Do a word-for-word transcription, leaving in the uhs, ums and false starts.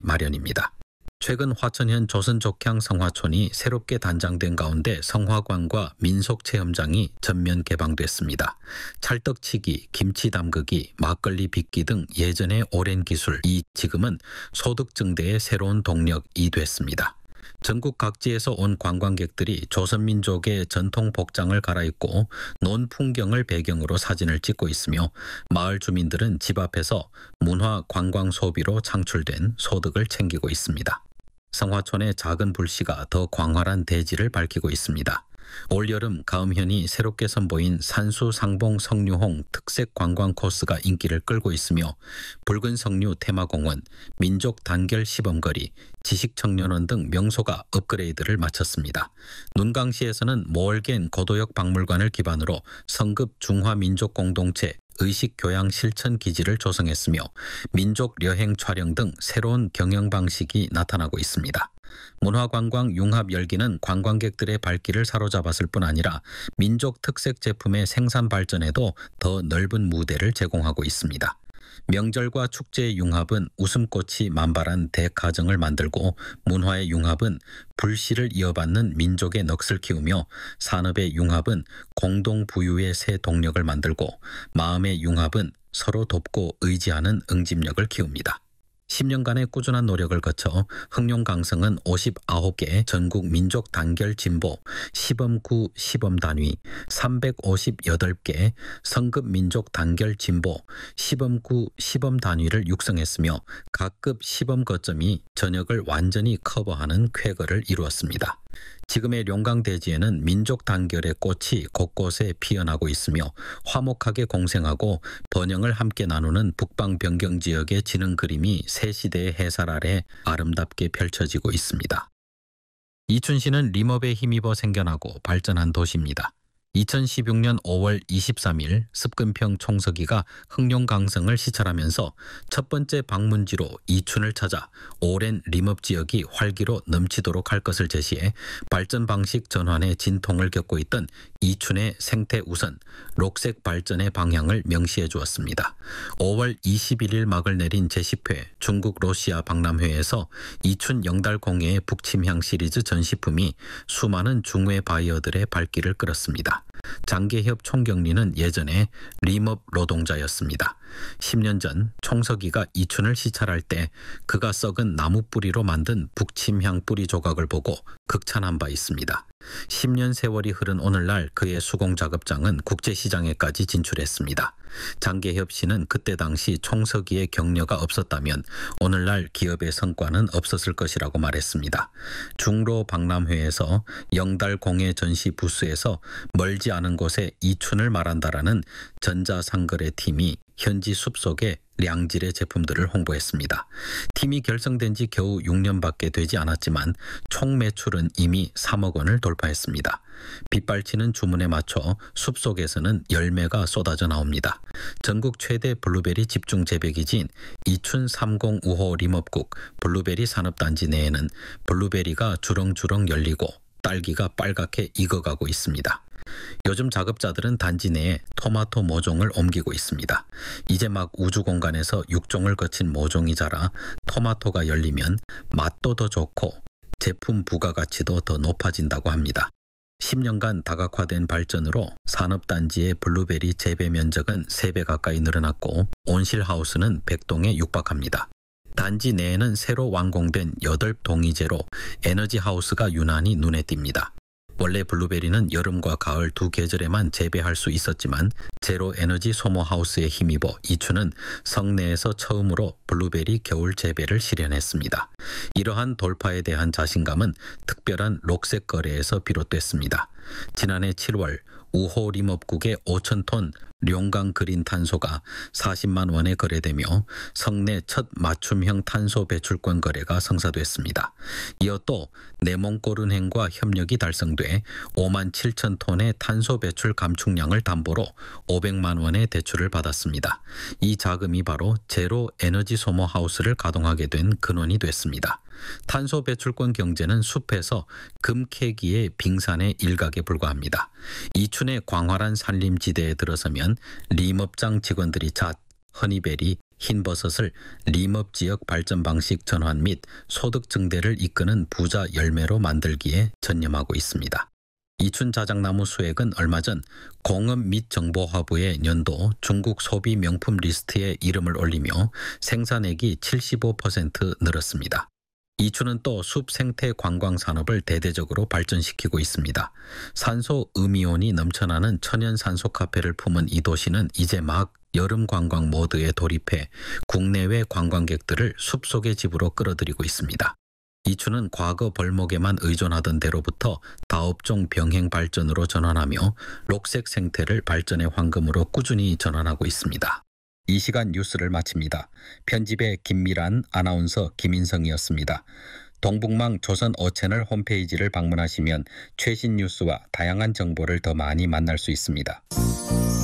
마련입니다. 최근 화천현 조선족향 성화촌이 새롭게 단장된 가운데 성화관과 민속체험장이 전면 개방됐습니다. 찰떡치기, 김치 담그기, 막걸리 빚기 등 예전의 오랜 기술이 지금은 소득 증대의 새로운 동력이 됐습니다. 전국 각지에서 온 관광객들이 조선민족의 전통 복장을 갈아입고 논 풍경을 배경으로 사진을 찍고 있으며 마을 주민들은 집 앞에서 문화 관광 소비로 창출된 소득을 챙기고 있습니다. 성화촌의 작은 불씨가 더 광활한 대지를 밝히고 있습니다. 올여름 가음현이 새롭게 선보인 산수 상봉 석류홍 특색 관광 코스가 인기를 끌고 있으며 붉은 석류 테마공원, 민족 단결 시범거리, 지식청년원 등 명소가 업그레이드를 마쳤습니다. 눈강시에서는 모얼겐 고도역 박물관을 기반으로 성급 중화민족공동체 의식교양실천기지를 조성했으며 민족 여행 촬영 등 새로운 경영 방식이 나타나고 있습니다. 문화관광 융합 열기는 관광객들의 발길을 사로잡았을 뿐 아니라 민족 특색 제품의 생산 발전에도 더 넓은 무대를 제공하고 있습니다. 명절과 축제의 융합은 웃음꽃이 만발한 대가정을 만들고 문화의 융합은 불씨를 이어받는 민족의 넋을 키우며 산업의 융합은 공동부유의 새 동력을 만들고 마음의 융합은 서로 돕고 의지하는 응집력을 키웁니다. 십 년간의 꾸준한 노력을 거쳐 흑룡강성은 오십구 개 전국 민족 단결 진보 시범구 시범단위, 삼백오십팔 개 성급 민족 단결 진보 시범구 시범단위를 육성했으며 각급 시범 거점이 전역을 완전히 커버하는 쾌거를 이루었습니다. 지금의 용강대지에는 민족 단결의 꽃이 곳곳에 피어나고 있으며 화목하게 공생하고 번영을 함께 나누는 북방변경 지역의 지능 그림이 새 시대의 해살 아래 아름답게 펼쳐지고 있습니다. 이춘시는 림업에 힘입어 생겨나고 발전한 도시입니다. 이천십육 년 오월 이십삼일 습근평 총서기가 흑룡강성을 시찰하면서 첫 번째 방문지로 이춘을 찾아 오랜 림업 지역이 활기로 넘치도록 할 것을 제시해 발전 방식 전환의 진통을 겪고 있던 이춘의 생태 우선, 녹색 발전의 방향을 명시해 주었습니다. 오월 이십일일 막을 내린 제십 회 중국 러시아 박람회에서 이춘 영달공예의 북침향 시리즈 전시품이 수많은 중외 바이어들의 발길을 끌었습니다. 장계협 총경리는 예전에 림업 노동자였습니다. 십 년 전 총서기가 이춘을 시찰할 때 그가 썩은 나무 뿌리로 만든 북침향 뿌리 조각을 보고 극찬한 바 있습니다. 십 년 세월이 흐른 오늘날 그의 수공 작업장은 국제시장에까지 진출했습니다. 장계협 씨는 그때 당시 총서기의 격려가 없었다면 오늘날 기업의 성과는 없었을 것이라고 말했습니다. 중로 박람회에서 영달공예 전시 부스에서 멀지 않은 곳에 이춘을 말한다라는 전자상거래 팀이 현지 숲속의 량질의 제품들을 홍보했습니다. 팀이 결성된 지 겨우 육 년밖에 되지 않았지만 총 매출은 이미 삼억 원을 돌파했습니다. 빗발치는 주문에 맞춰 숲속에서는 열매가 쏟아져 나옵니다. 전국 최대 블루베리 집중 재배기지인 이춘 삼공오호 림업국 블루베리 산업단지 내에는 블루베리가 주렁주렁 열리고 딸기가 빨갛게 익어가고 있습니다. 요즘 작업자들은 단지 내에 토마토 모종을 옮기고 있습니다. 이제 막 우주 공간에서 육종을 거친 모종이 자라 토마토가 열리면 맛도 더 좋고 제품 부가가치도 더 높아진다고 합니다. 십 년간 다각화된 발전으로 산업단지의 블루베리 재배 면적은 세 배 가까이 늘어났고 온실하우스는 백 동에 육박합니다. 단지 내에는 새로 완공된 여덟 동이제로 에너지하우스가 유난히 눈에 띕니다. 원래 블루베리는 여름과 가을 두 계절에만 재배할 수 있었지만 제로 에너지 소모 하우스에 힘입어 이춘은 성내에서 처음으로 블루베리 겨울 재배를 실현했습니다. 이러한 돌파에 대한 자신감은 특별한 녹색 거래에서 비롯됐습니다. 지난해 칠월 우호 림업국의 오천 톤 룡강 그린 탄소가 사십만 원에 거래되며 성내 첫 맞춤형 탄소 배출권 거래가 성사됐습니다. 이어 또 내몽골은행과 협력이 달성돼 오만 칠천 톤의 탄소 배출 감축량을 담보로 오백만 원의 대출을 받았습니다. 이 자금이 바로 제로 에너지 소모 하우스를 가동하게 된 근원이 됐습니다. 탄소 배출권 경제는 숲에서 금 캐기의 빙산의 일각에 불과합니다. 이춘의 광활한 산림지대에 들어서면 림업장 직원들이 잣, 허니베리, 흰버섯을 림업 지역 발전 방식 전환 및 소득 증대를 이끄는 부자 열매로 만들기에 전념하고 있습니다. 이춘 자작나무 수액은 얼마 전 공업 및 정보화부의 년도 중국 소비 명품 리스트에 이름을 올리며 생산액이 칠십오 퍼센트 늘었습니다. 이춘은 또 숲 생태 관광 산업을 대대적으로 발전시키고 있습니다. 산소 음이온이 넘쳐나는 천연 산소 카페를 품은 이 도시는 이제 막 여름 관광 모드에 돌입해 국내외 관광객들을 숲속의 집으로 끌어들이고 있습니다. 이춘은 과거 벌목에만 의존하던 데로부터 다업종 병행 발전으로 전환하며 녹색 생태를 발전의 황금으로 꾸준히 전환하고 있습니다. 이 시간 뉴스를 마칩니다. 편집의 김미란, 아나운서 김인성이었습니다. 동북망 조선 오 채널 홈페이지를 방문하시면 최신 뉴스와 다양한 정보를 더 많이 만날 수 있습니다.